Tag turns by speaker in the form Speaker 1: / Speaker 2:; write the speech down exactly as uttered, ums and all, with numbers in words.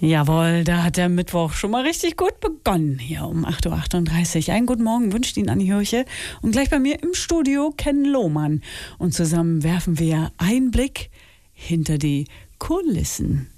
Speaker 1: Jawohl, da hat der Mittwoch schon mal richtig gut begonnen hier um acht Uhr achtunddreißig. Einen guten Morgen wünscht Ihnen Anni Hirche und gleich bei mir im Studio Ken Lohmann. Und zusammen werfen wir einen Blick hinter die Kulissen.